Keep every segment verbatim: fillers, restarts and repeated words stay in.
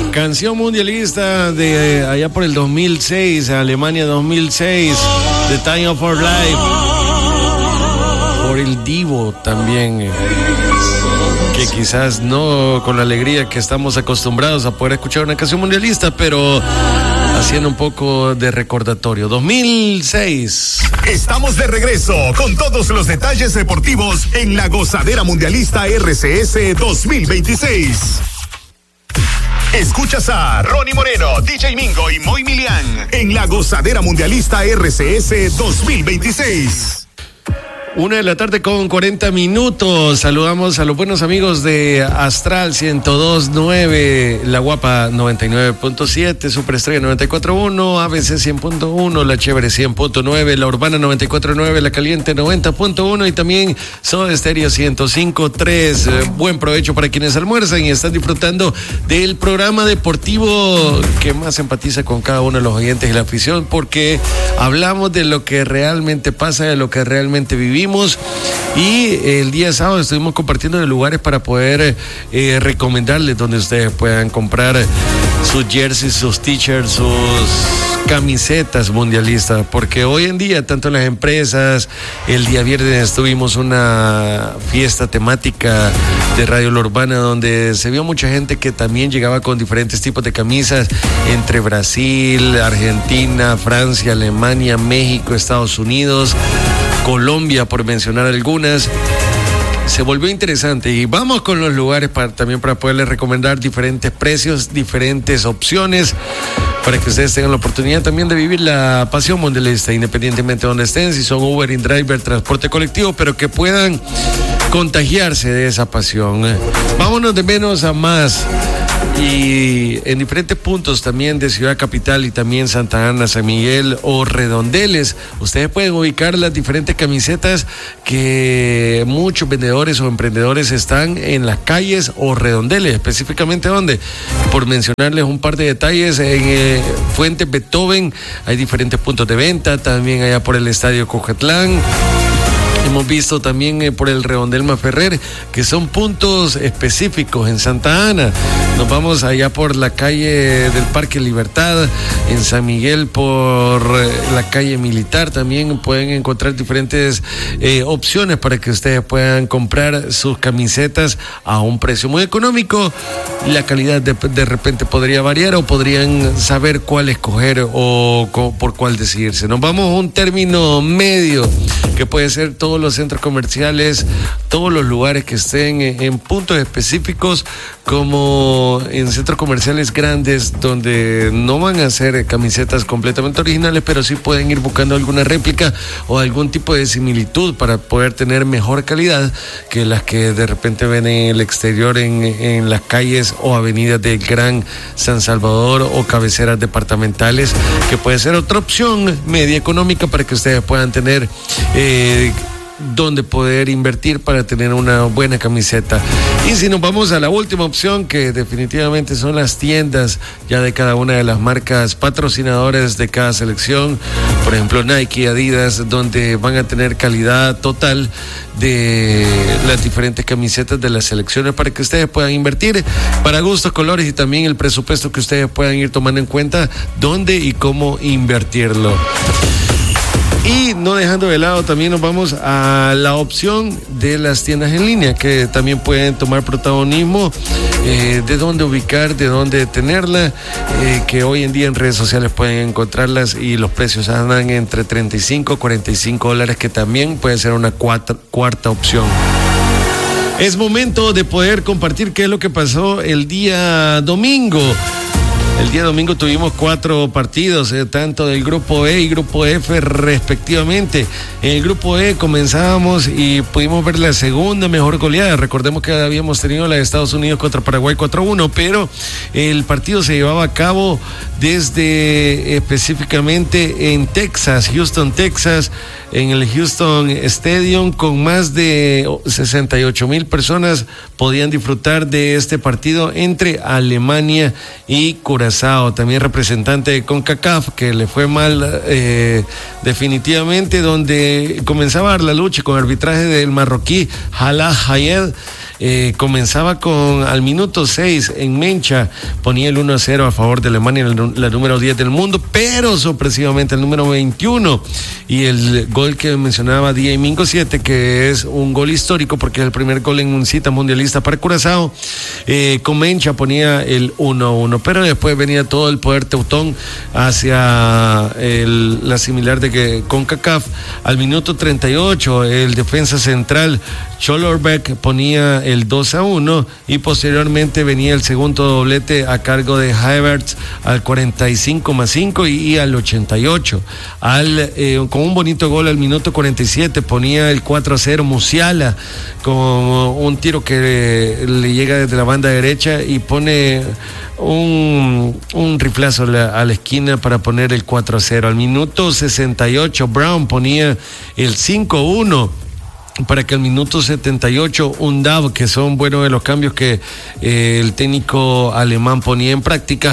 Canción mundialista de allá por el dos mil seis, Alemania dos mil seis, The Time of Our Life. Por el Divo también, eh, que quizás no con la alegría que estamos acostumbrados a poder escuchar una canción mundialista, pero haciendo un poco de recordatorio. dos mil seis. Estamos de regreso con todos los detalles deportivos en la Gozadera Mundialista R C S dos mil veintiséis. Escuchas a Ronnie Moreno, D J Mingo y Moy Milian en la Gozadera Mundialista R C S dos mil veintiséis. Una de la tarde con cuarenta minutos. Saludamos a los buenos amigos de Astral ciento dos punto nueve, La Guapa noventa y nueve punto siete, Superestrella noventa y cuatro punto uno, A B C cien punto uno, La Chévere cien punto nueve, La Urbana noventa y cuatro punto nueve, La Caliente noventa punto uno y también Soda Stereo ciento cinco punto tres. Eh, buen provecho para quienes almuerzan y están disfrutando del programa deportivo que más empatiza con cada uno de los oyentes y la afición, porque hablamos de lo que realmente pasa, de lo que realmente vivimos. Y el día sábado estuvimos compartiendo de lugares para poder eh, recomendarles donde ustedes puedan comprar sus jerseys, sus t-shirts, sus camisetas mundialistas, porque hoy en día tanto en las empresas, el día viernes tuvimos una fiesta temática de Radio La Urbana donde se vio mucha gente que también llegaba con diferentes tipos de camisas entre Brasil, Argentina, Francia, Alemania, México, Estados Unidos, Colombia, por mencionar algunas. Se volvió interesante y vamos con los lugares para, también para poderles recomendar diferentes precios, diferentes opciones, para que ustedes tengan la oportunidad también de vivir la pasión mundialista, independientemente de donde estén, si son Uber, InDriver, transporte colectivo, pero que puedan contagiarse de esa pasión. Vámonos de menos a más. Y en diferentes puntos también de Ciudad Capital y también Santa Ana, San Miguel o Redondeles, ustedes pueden ubicar las diferentes camisetas que muchos vendedores o emprendedores están en las calles o redondeles, específicamente donde, por mencionarles un par de detalles, en eh, Fuente Beethoven hay diferentes puntos de venta, también allá por el Estadio Cojetlán. Hemos visto también eh, por el Redondel Maferrer, que son puntos específicos en Santa Ana. Nos vamos allá por la calle del Parque Libertad, en San Miguel por eh, la calle Militar. También pueden encontrar diferentes eh, opciones para que ustedes puedan comprar sus camisetas a un precio muy económico. La calidad de, de repente podría variar o podrían saber cuál escoger o co, por cuál decidirse. Nos vamos a un término medio, que puede ser todo todos los centros comerciales, todos los lugares que estén en puntos específicos, como en centros comerciales grandes donde no van a ser camisetas completamente originales, pero sí pueden ir buscando alguna réplica o algún tipo de similitud para poder tener mejor calidad que las que de repente ven en el exterior, en, en las calles o avenidas del Gran San Salvador o cabeceras departamentales, que puede ser otra opción media económica para que ustedes puedan tener eh, donde poder invertir para tener una buena camiseta. Y si nos vamos a la última opción, que definitivamente son las tiendas ya de cada una de las marcas patrocinadoras de cada selección, por ejemplo Nike, Adidas, donde van a tener calidad total de las diferentes camisetas de las selecciones para que ustedes puedan invertir para gustos, colores y también el presupuesto que ustedes puedan ir tomando en cuenta dónde y cómo invertirlo. Y no dejando de lado, también nos vamos a la opción de las tiendas en línea, que también pueden tomar protagonismo, eh, de dónde ubicar, de dónde tenerla, eh, que hoy en día en redes sociales pueden encontrarlas y los precios andan entre treinta y cinco a cuarenta y cinco dólares, que también puede ser una cuarta, cuarta opción. Es momento de poder compartir qué es lo que pasó el día domingo. El día domingo tuvimos cuatro partidos, eh, tanto del grupo E y grupo F respectivamente. En el grupo E comenzábamos y pudimos ver la segunda mejor goleada. Recordemos que habíamos tenido la de Estados Unidos contra Paraguay cuatro a uno, pero el partido se llevaba a cabo desde específicamente en Texas, Houston, Texas, en el Houston Stadium, con más de sesenta y ocho mil personas podían disfrutar de este partido entre Alemania y Curazao. También representante de CONCACAF, que le fue mal eh, definitivamente, donde comenzaba a dar la lucha con arbitraje del marroquí Hala Hayed. Eh, comenzaba con al minuto seis en Mencha, ponía el uno a cero a favor de Alemania, la, la número diez del mundo, pero sorpresivamente el número veintiuno, y el gol que mencionaba D J Mingo siete, que es un gol histórico porque es el primer gol en un cita mundialista para Curazao, eh, con Mencha ponía el uno a uno, pero después venía todo el poder teutón hacia el, la similar de que CONCACAF. Al minuto treinta y ocho el defensa central Schollerbeck ponía el dos a uno, y posteriormente venía el segundo doblete a cargo de Havertz al cuarenta y cinco más cinco y, y al ochenta y ocho. Al, eh, con un bonito gol al minuto cuarenta y siete ponía el cuatro a cero Musiala, con un tiro que le, le llega desde la banda derecha y pone un, un riflazo a la, a la esquina para poner el cuatro a cero. Al minuto sesenta y ocho Brown ponía el cinco a uno, para que al minuto setenta y ocho Undav, que son buenos de los cambios que eh, el técnico alemán ponía en práctica,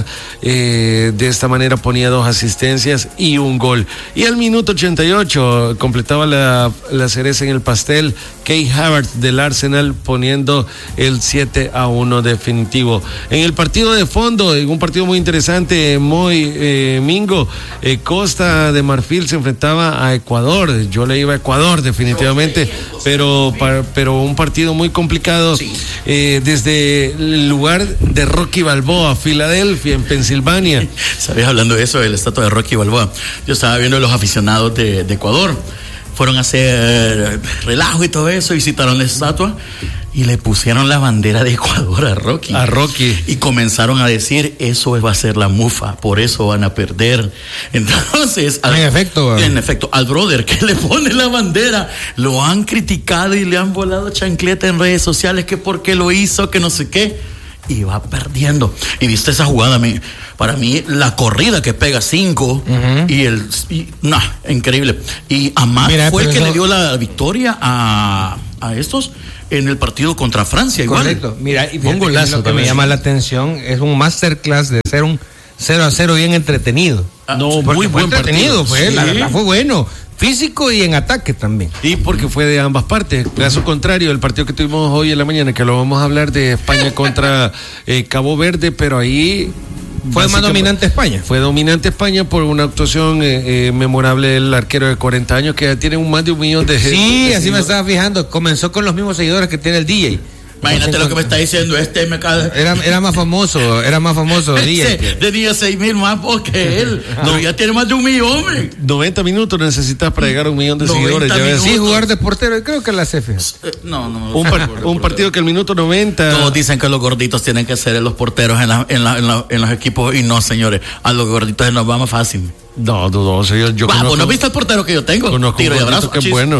eh, de esta manera ponía dos asistencias y un gol. Y al minuto ochenta y ocho completaba la, la cereza en el pastel Kai Havertz del Arsenal, poniendo el siete a uno definitivo. En el partido de fondo, en un partido muy interesante, muy eh, Mingo, eh, Costa de Marfil se enfrentaba a Ecuador. Yo le iba a Ecuador definitivamente, pero, para, pero un partido muy complicado, sí. eh, desde el lugar de Rocky Balboa, Filadelfia, en Pensilvania. Sabías, hablando de eso, de la estatua de Rocky Balboa, yo estaba viendo a los aficionados de, de Ecuador, fueron a hacer relajo y todo eso, visitaron la estatua y le pusieron la bandera de Ecuador a Rocky. A Rocky. Y comenzaron a decir, eso va a ser la mufa, por eso van a perder. Entonces, al, en efecto. En efecto, al brother que le pone la bandera, lo han criticado y le han volado chancleta en redes sociales, que por qué lo hizo, que no sé qué. Y va perdiendo. Y viste esa jugada, me, para mí, la corrida que pega cinco, uh-huh. y el. Y, nah, increíble. Y Amad fue el que eso... le dio la victoria a, a estos en el partido contra Francia. Igual. Correcto. Mira, y un golazo. Lo que me llama la atención es un masterclass de ser un cero a cero bien entretenido. Ah, no, muy buen entretenido, partido. Fue, sí. la verdad fue bueno. Físico y en ataque también. Y porque fue de ambas partes. Caso contrario, el partido que tuvimos hoy en la mañana, que lo vamos a hablar de España contra eh, Cabo Verde, pero ahí... Fue más dominante España. Fue dominante España por una actuación eh, eh, memorable del arquero de cuarenta años, que ya tiene un más de un millón de gente. Sí, así me estaba fijando. Comenzó con los mismos seguidores que tiene el D J. Imagínate lo que me está diciendo este me cae. Era, era más famoso, era más famoso D J. Tenía seis mil más porque él. No, ya tiene más de un millón, hombre. noventa minutos necesitas para llegar a un millón de seguidores. Ya ves. Sí, jugar de portero, creo que la C F. No, no. Un, par, un partido que el minuto noventa. Todos dicen que los gorditos tienen que ser los porteros en, la, en, la, en, la, en los equipos, y no, señores. A los gorditos nos va más fácil. No, dudoso. Yo, yo Vamos, ¿no viste el portero que yo tengo? Conozco Tiro y abrazo. Qué bueno.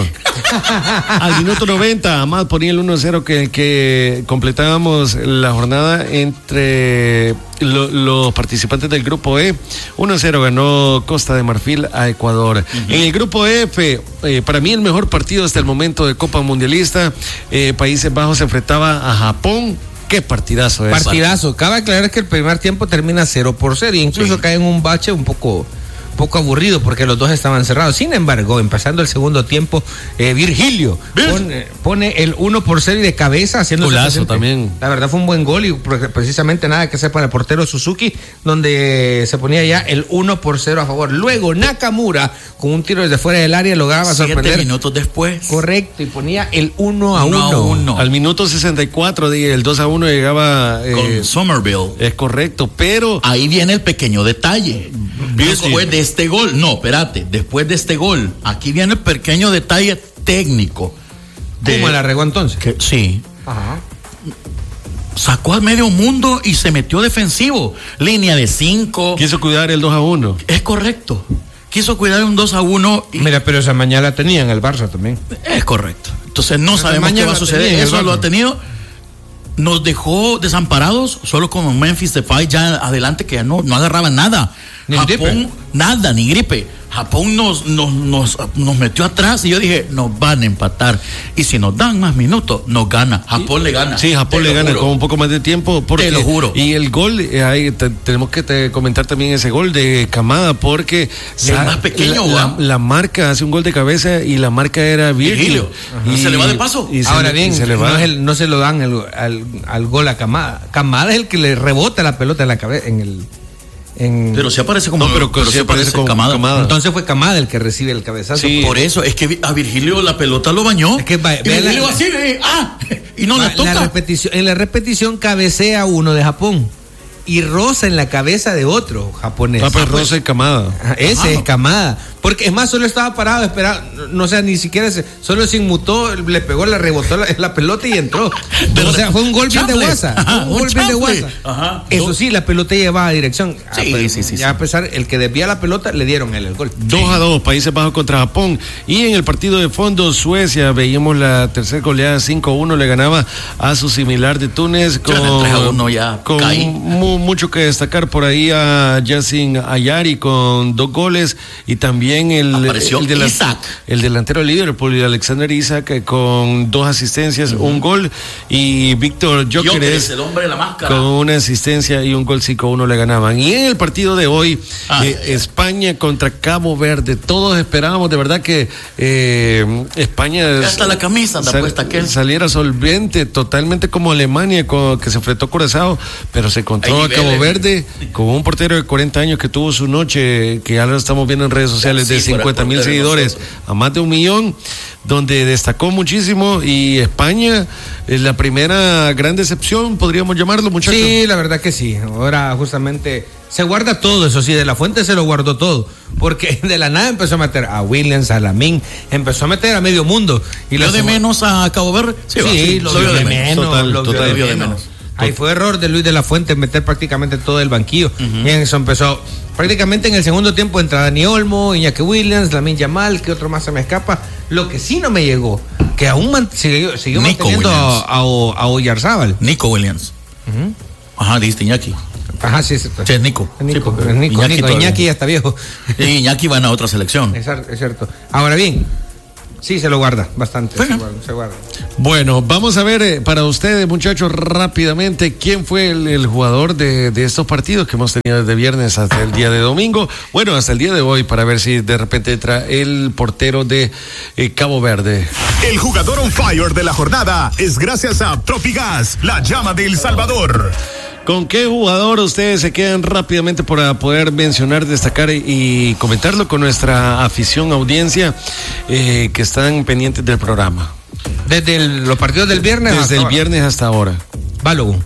Al minuto noventa, Amad ponía el uno a cero, que, que completábamos la jornada entre lo, los participantes del grupo E. uno a cero ganó Costa de Marfil a Ecuador. Uh-huh. En el grupo F, eh, para mí el mejor partido hasta el momento de Copa Mundialista, eh, Países Bajos se enfrentaba a Japón. Qué partidazo es. Partidazo. Cabe aclarar que el primer tiempo termina cero por cero, y incluso sí. cae en un bache un poco... poco aburrido porque los dos estaban cerrados. Sin embargo, empezando el segundo tiempo, eh, Virgilio pone, pone el uno por cero y de cabeza, haciendo golazo también. La verdad fue un buen gol, y precisamente nada que hacer para el portero Suzuki, donde se ponía ya el uno por cero a favor. Luego Nakamura, con un tiro desde fuera del área, lograba sorprender. Siete minutos después. Correcto, y ponía el uno a uno. Al minuto sesenta y cuatro, el dos a uno llegaba eh, con Somerville. Es correcto, pero ahí viene el pequeño detalle. Después de este gol, no, espérate, después de este gol, aquí viene el pequeño detalle técnico. De, ¿Cómo la regó entonces? Que, sí. Ajá. Sacó al medio mundo y se metió defensivo. Línea de cinco. Quiso cuidar el dos a uno. Es correcto. Quiso cuidar un dos a uno. Y... Mira, pero esa mañana la tenía en el Barça también. Es correcto. Entonces no esa sabemos qué va a suceder. Eso lo ha tenido. Nos dejó desamparados, solo con Memphis Depay ya adelante, que ya no, no agarraba nada. Ni Japón, gripe. nada, ni gripe. Japón nos, nos, nos, nos metió atrás y yo dije, nos van a empatar. Y si nos dan más minutos, nos gana. Japón y, le gana. Sí, Japón le gana juro. con un poco más de tiempo. Porque, te lo juro. Y el gol, eh, ahí te, tenemos que te comentar también ese gol de Kamada, porque sí, la, más pequeño, la, la, la marca hace un gol de cabeza y la marca era Virgilio. Y se le va de paso. Y Ahora se, bien, se le va. No, es el, no se lo dan el, al, al gol a Kamada. Kamada es el que le rebota la pelota en la cabeza, en el... En... Pero se aparece como no, pero, pero se aparece como Kamada. Kamada. Entonces fue Kamada el que recibe el cabezazo. Sí, por eso es que a Virgilio la pelota lo bañó. Es que va, y Virgilio la, así de, ah, y no va, la toca. La repetición, en la repetición cabecea uno de Japón y roza en la cabeza de otro japonés. Ah, pues roza y Kamada. Ese Ajá. es Kamada. Porque es más, solo estaba parado esperando, no o sea, ni siquiera se, solo se inmutó, le pegó, le rebotó la, la pelota y entró. O sea, fue un gol bien de guasa. Ajá, un, un gol bien de guasa. Ajá. Eso sí, la pelota llevaba a dirección. Sí, ah, pues, sí, sí. Ya sí. A pesar, el que desvía la pelota, le dieron él el gol. dos a dos, Países Bajos contra Japón. Y en el partido de fondo, Suecia, veíamos la tercera goleada, cinco a uno, le ganaba a su similar de Túnez. Con, tres a uno ya con mu, mucho que destacar por ahí a Yassin Ayari con dos goles y también el, Apareció el, delan, Isaac. el delantero de Liverpool, Alexander Isaac, con dos asistencias, uh-huh. un gol, y Víctor Gyökeres el hombre de la máscara, con una asistencia y un gol, cinco a uno le ganaban. Y en el partido de hoy, ah, eh, yeah. España contra Cabo Verde, todos esperábamos de verdad que eh, España hasta la camisa anda sal, puesta que saliera solvente, totalmente como Alemania, con, que se enfrentó a Curazao, pero se encontró a Cabo Verde con un portero de cuarenta años que tuvo su noche, que ahora estamos viendo en redes sociales, sí, de cincuenta mil seguidores a más de un millón, donde destacó muchísimo. Y España es la primera gran decepción, podríamos llamarlo, muchachos. Sí, la verdad que sí. Ahora justamente se guarda todo, eso sí, de la Fuente se lo guardó todo, porque de la nada empezó a meter a Williams, a Lamín, empezó a meter a medio mundo. Y lo de menos a Cabo Verde. Sí, sí, sí lo, lo de menos, total, lo total, de menos. Ahí fue error de Luis de la Fuente meter prácticamente todo el banquillo. Uh-huh. Y en eso empezó. Prácticamente en el segundo tiempo entra Dani Olmo, Iñaki Williams, Lamine Yamal, que otro más se me escapa. Lo que sí no me llegó, que aún man, siguió, siguió manteniendo a, a, a Oyarzábal. Nico Williams. Uh-huh. Ajá, dijiste Iñaki. Ajá, sí, sí. Sí, es Nico. Nico, sí, es Nico, Iñaki, Nico. Iñaki ya está viejo. Y Iñaki va a otra selección. Es, es cierto. Ahora bien, sí, se lo guarda bastante. Bueno. Se guarda, se guarda. Bueno, vamos a ver eh, para ustedes, muchachos, rápidamente, quién fue el, el jugador de, de estos partidos que hemos tenido desde viernes hasta el día de domingo. Bueno, hasta el día de hoy, para ver si de repente entra el portero de eh, Cabo Verde. El jugador on fire de la jornada es gracias a Tropigas, la llama de El Salvador. ¿Con qué jugador ustedes se quedan rápidamente para poder mencionar, destacar y comentarlo con nuestra afición, audiencia, eh, que están pendientes del programa? Desde el, los partidos del viernes Desde hasta el ahora. viernes hasta ahora. Balogun.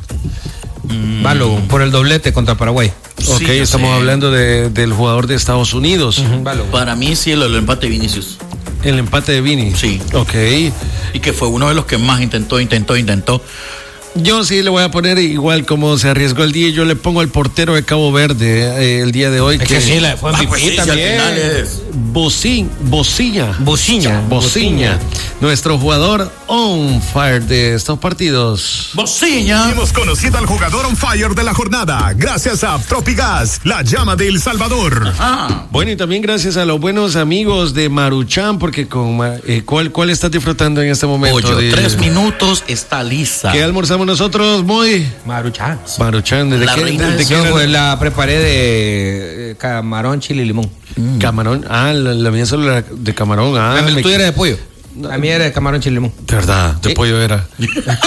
Mm. Balogun, por el doblete contra Paraguay. Ok, sí, estamos sé. hablando de, del jugador de Estados Unidos. Uh-huh. Para mí sí, el, el empate de Vinicius. El empate de Vini. Sí. Ok. Y que fue uno de los que más intentó, intentó, intentó. Yo sí le voy a poner igual como se arriesgó el día. Yo le pongo al portero de Cabo Verde eh, el día de hoy. Es que, que sí, la fue ah, pues sí, también. Es... Bocin, Bociña. Bociña. Bociña. Nuestro jugador on fire de estos partidos. Bociña. Hemos conocido al jugador on fire de la jornada gracias a Tropigas, la llama de El Salvador. Ajá. Bueno, y también gracias a los buenos amigos de Maruchan, porque con eh, ¿cuál, cuál estás disfrutando en este momento? Ocho, de... tres minutos está lista. ¿Qué almorzamos nosotros, Moy? Maruchan. Maruchan, ¿de la qué? Reina ¿De, de qué pues la preparé de eh, camarón, chile y limón. Mm. Camarón, ah, la, la mía solo era de camarón. Ah, la me... tuya era de pollo. La mía era de camarón, chile y limón. De verdad, de ¿Eh? pollo era. yo,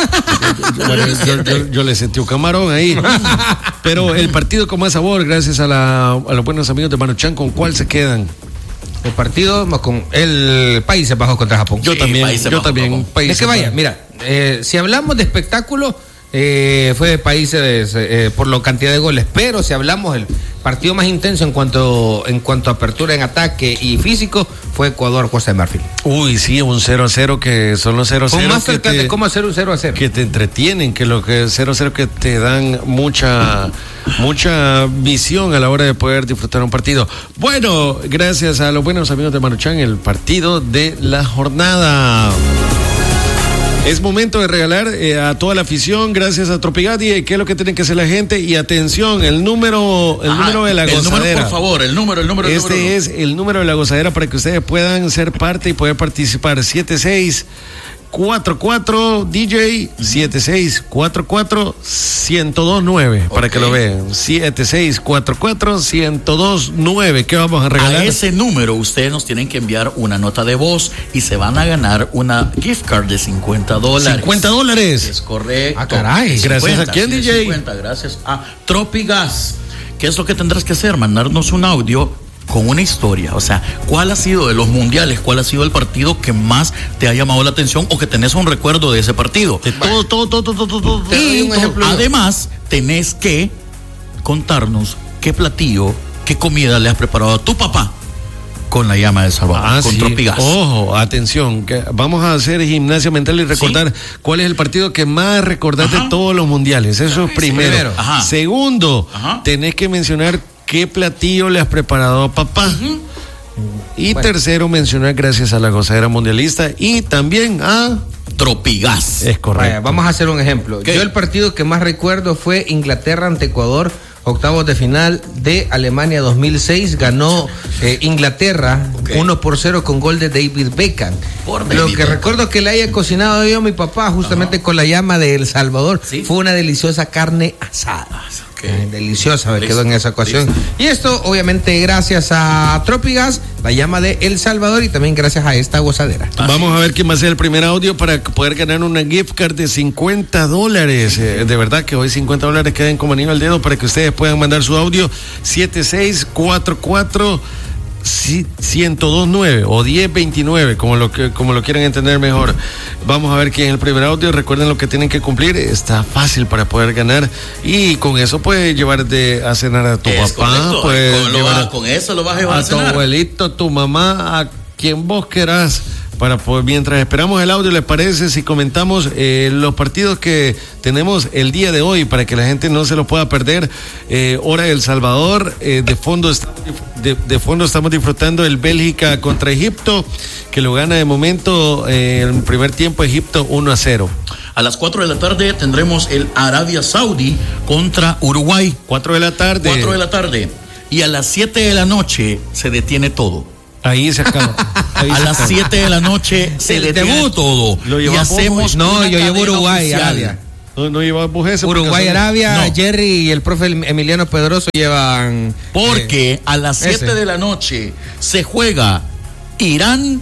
yo, yo, yo le sentí un camarón ahí. Pero el partido con más sabor, gracias a, la, a los buenos amigos de Maruchan, ¿con cuál se quedan? El partido con el Países Bajos contra Japón. Yo sí, también, Países yo Bajo, también. Países es que vaya, mira, eh, si hablamos de espectáculo, eh, fue de Países eh, por la cantidad de goles, pero si hablamos del partido más intenso en cuanto en cuanto a apertura en ataque y físico, fue Ecuador-Costa de Marfil. Uy, sí, un cero a cero, que son los cero a cero. Con más cerca de cómo hacer un cero a cero. Que te entretienen, que lo que cero a cero que te dan mucha mucha visión a la hora de poder disfrutar un partido. Bueno, gracias a los buenos amigos de Maruchan, el partido de la jornada. Es momento de regalar eh, a toda la afición, gracias a Tropigati, qué es lo que tiene que hacer la gente. Y atención, el número, el Ajá, número de la el gozadera. Número, por favor, el número, el número. El este número, es el número de la gozadera para que ustedes puedan ser parte y poder participar. siete seis cuatro cuatro D J siete seis cuatro cuatro uno cero dos nueve okay. Para que lo vean. siete seis cuatro cuatro uno cero dos nueve. ¿Qué vamos a regalar? A ese número ustedes nos tienen que enviar una nota de voz y se van a ganar una gift card de cincuenta dólares. cincuenta dólares. Es correcto. Ah, caray. cincuenta, gracias a quién, sí, D J. cincuenta, gracias a Tropigas. ¿Qué es lo que tendrás que hacer? Mandarnos un audio con una historia, o sea, ¿cuál ha sido de los mundiales? ¿Cuál ha sido el partido que más te ha llamado la atención o que tenés un recuerdo de ese partido? De todo, todo, todo, todo, todo, todo. Y un ejemplo. Además, tenés que contarnos qué platillo, qué comida le has preparado a tu papá con la llama de Salvador, ah, con sí. Tropigas. Ojo, atención, que vamos a hacer gimnasia mental y recordar ¿sí? cuál es el partido que más recordás de todos los mundiales. Eso es primero. primero. Ajá. Segundo, Ajá. tenés que mencionar qué platillo le has preparado a papá. Uh-huh. Y bueno. tercero, mencionar gracias a la gozadera mundialista y también a Tropigas. Es correcto. Vaya, vamos a hacer un ejemplo. ¿Qué? Yo el partido que más recuerdo fue Inglaterra ante Ecuador, octavos de final de Alemania dos mil seis. Ganó eh, Inglaterra okay. uno por cero con gol de David Beckham. Por David Lo que Beckham. Recuerdo que le haya cocinado yo a mi papá justamente uh-huh. con la llama de El Salvador. ¿Sí? Fue una deliciosa carne asada. Okay. Eh, deliciosa me quedó en esa ocasión. Listo. Y esto obviamente gracias a Tropigas, la llama de El Salvador, y también gracias a esta gozadera. Ah, Vamos sí. a ver quién va a ser el primer audio para poder ganar una gift card de cincuenta dólares. Eh, de verdad que hoy cincuenta dólares queden como anillo al dedo para que ustedes puedan mandar su audio siete seis cuatro cuatro uno cero dos nueve o diez veintinueve, como lo que como lo quieran entender mejor. Vamos a ver quién es el primer audio. Recuerden lo que tienen que cumplir. Está fácil para poder ganar y con eso puedes llevar de a cenar a tu es papá, puedes con, llevar va, con eso lo vas a llevar a, a cenar. tu abuelito, a tu mamá, a quien vos querás. Para poder, mientras esperamos el audio, ¿les parece si comentamos eh, los partidos que tenemos el día de hoy para que la gente no se lo pueda perder? Eh, hora de El Salvador, eh, de fondo está, de, de fondo estamos disfrutando el Bélgica contra Egipto, que lo gana de momento eh, en el primer tiempo Egipto uno a cero. A las cuatro de la tarde tendremos el Arabia Saudí contra Uruguay. cuatro de la tarde. cuatro de la tarde. Y a las siete de la noche se detiene todo. Ahí se acaba. Ahí a se las siete de la noche se detiene todo. Y hacemos. No, yo llevo Uruguay, Arabia. No, no lleva Bujese. Uruguay, Arabia, no. Jerry y el profe Emiliano Pedroso llevan. Porque eh, a las siete de la noche se juega Irán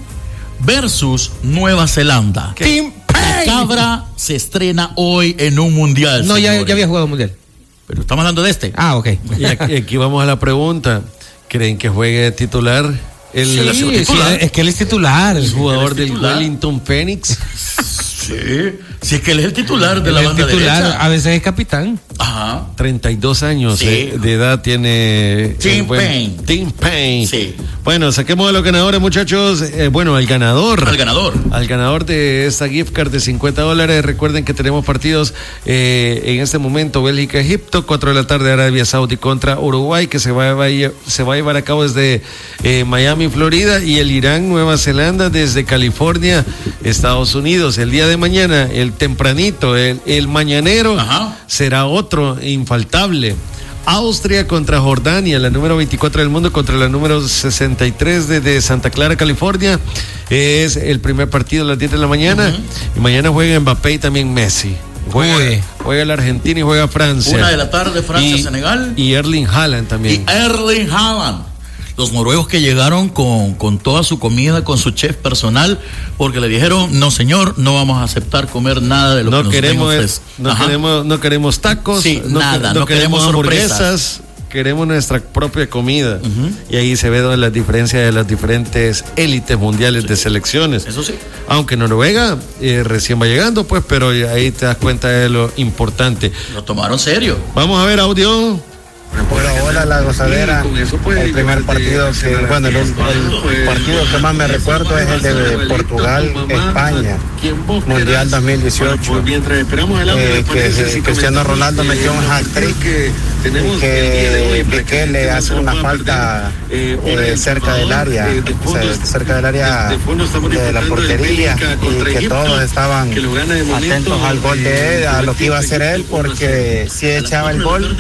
versus Nueva Zelanda. Team La cabra se estrena hoy en un mundial. No, ya, ya había jugado mundial. Pero estamos hablando de este. Ah, ok. Y aquí, aquí vamos a la pregunta. ¿Creen que juegue titular? El, sí, el sí, es que él es titular. El jugador es del titular. Wellington Phoenix. Sí, sí es que él es el titular de él la es banda titular, derecha. A veces es capitán. Ajá. treinta y dos años Sí. eh, de edad tiene. Tim buen, Payne. Tim Payne. Sí. Bueno, saquemos a los ganadores, muchachos. Eh, bueno, al ganador. Al ganador. Al ganador de esta gift card de cincuenta dólares. Recuerden que tenemos partidos eh, en este momento: Bélgica-Egipto, cuatro de la tarde, Arabia Saudí contra Uruguay, que se va a, se va a llevar a cabo desde eh, Miami, Florida, y el Irán-Nueva Zelanda desde California, Estados Unidos. El día de mañana, el tempranito, el, el mañanero, Ajá. será otro infaltable. Austria contra Jordania, la número veinticuatro del mundo contra la número sesenta y tres de, de Santa Clara, California. Es el primer partido a las diez de la mañana. Uh-huh. Y mañana juega Mbappé y también Messi. Juega, juega la Argentina y juega Francia. Una de la tarde, Francia, y, Senegal. Y Erling Haaland también. Y Erling Haaland. Los noruegos que llegaron con, con toda su comida, con su chef personal, porque le dijeron, no señor, no vamos a aceptar comer nada de lo no que nos queremos, es, no queremos No queremos tacos, sí, no, nada, no, no queremos, queremos hamburguesas, queremos nuestra propia comida. Uh-huh. Y ahí se ve la diferencia de las diferentes élites mundiales sí. de selecciones. Eso sí. Aunque Noruega eh, recién va llegando, pues, pero ahí te das cuenta de lo importante. Lo tomaron serio. Vamos a ver audio. Por ahora Hola, La Gozadera. El primer partido que, bueno, el, el partido que más me recuerdo es el de Portugal-España, Mundial dos mil dieciocho, eh, que Cristiano Ronaldo metió un hat-trick y que Piqué le hace una falta eh, cerca del área, o sea, cerca del área de la portería, y que todos estaban atentos al gol de él, a lo que iba a hacer él, porque si echaba el gol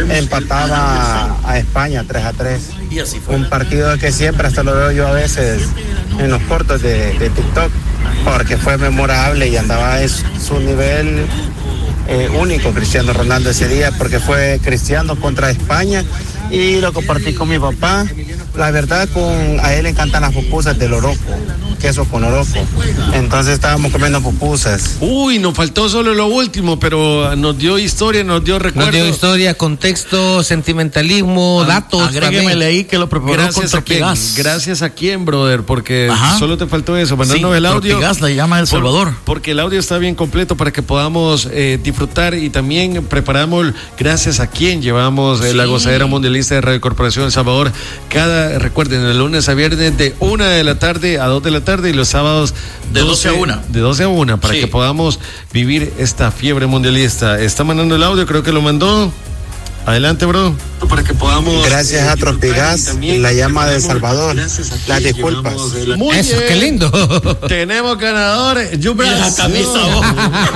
empataba a España tres a tres. Un partido que siempre, hasta lo veo yo a veces en los cortos de, de TikTok, porque fue memorable y andaba en su nivel eh, único Cristiano Ronaldo ese día, porque fue Cristiano contra España y lo compartí con mi papá. La verdad, con a él le encantan las pupusas del Oroco, queso con Oroco. Entonces estábamos comiendo pupusas. Uy, nos faltó solo lo último, pero nos dio historia, nos dio recuerdo. Nos dio historia, contexto, sentimentalismo, ah, datos. Agréguemele ahí que lo preparó gracias con a quién, Tropigas. Gracias a quién, brother, porque Ajá. solo te faltó eso, mandarnos sí, el audio. Tropigas, la llama del Salvador. Por, porque el audio está bien completo para que podamos eh, disfrutar, y también preparamos gracias a quién llevamos eh, sí. la gozadera mundialista de Radio Corporación El Salvador. Cada, recuerden, el lunes a viernes de una de la tarde a dos de la tarde, y los sábados de doce a una. De doce a una, para sí. que podamos vivir esta fiebre mundialista. Está mandando el audio, creo que lo mandó. Adelante, bro. Para que podamos. Gracias a Tropigas, la llama de Salvador. Las disculpas. Muy Eso, bien. Qué lindo. Tenemos ganadores. Yo la camisa.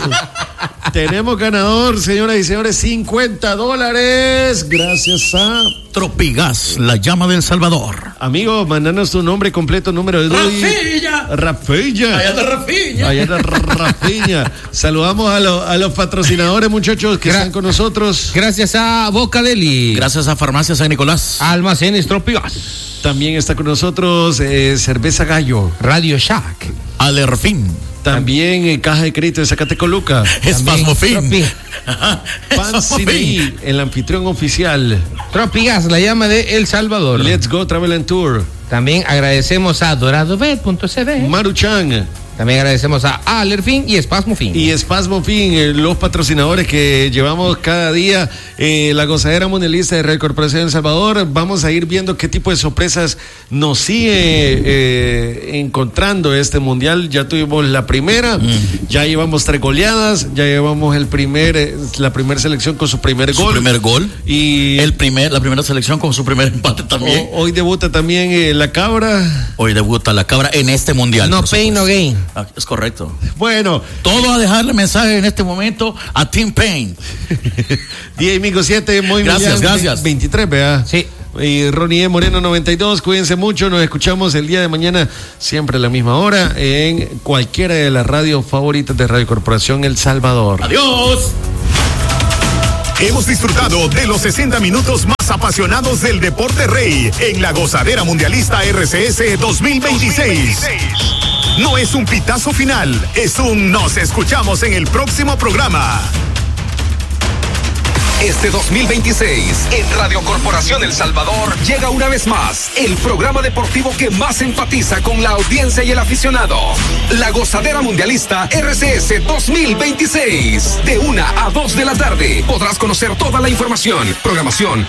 Tenemos ganador, señoras y señores, cincuenta dólares. Gracias a Tropigas, la llama del Salvador. Amigo, mandanos tu nombre completo, número de D U I. Rafilla. Rafilla. Allá está Rafilla. Allá está Rafilla. Saludamos a, lo, a los patrocinadores, muchachos, que Gra- están con nosotros. Gracias a Boca Deli. Gracias a Farmacia San Nicolás. Almacenes Tropigas. También está con nosotros eh, Cerveza Gallo. Radio Shack. Alerfin. También eh, Caja de Crédito de Zacatecoluca. Espasmofin. Pan Cine, el anfitrión oficial. Tropigas, la llama de El Salvador. Let's Go Travel and Tour. También agradecemos a doradobet punto c d. Maruchan. También agradecemos a Alerfin y Espasmofin. Y Espasmofin, eh, los patrocinadores que llevamos cada día, eh, la gozadera mundialista de Radio Corporación El Salvador. Vamos a ir viendo qué tipo de sorpresas nos sigue eh, encontrando este mundial. Ya tuvimos la primera, mm. ya llevamos tres goleadas, ya llevamos el primer, eh, la primera selección con su primer su gol. Su primer gol. Y el primer, la primera selección con su primer empate también. O, hoy debuta también eh, la Cabra. Hoy debuta la Cabra en este mundial. No pain, no gain. Ah, es correcto. Bueno, todo a dejarle mensaje en este momento a Team Pain. diez Mico siete, muy gracias, bien, gracias. veintitrés, ¿verdad? Sí. Y Ronnie E. Moreno noventa y dos, cuídense mucho, nos escuchamos el día de mañana, siempre a la misma hora, en cualquiera de las radios favoritas de Radio Corporación El Salvador. Adiós. Hemos disfrutado de los sesenta minutos más apasionados del deporte rey en la gozadera mundialista R C S dos mil veintiséis. No es un pitazo final, es un nos escuchamos en el próximo programa. Este dos mil veintiséis, en Radio Corporación El Salvador, llega una vez más el programa deportivo que más empatiza con la audiencia y el aficionado. La Gozadera Mundialista R C S dos mil veintiséis. De una a dos de la tarde podrás conocer toda la información, programación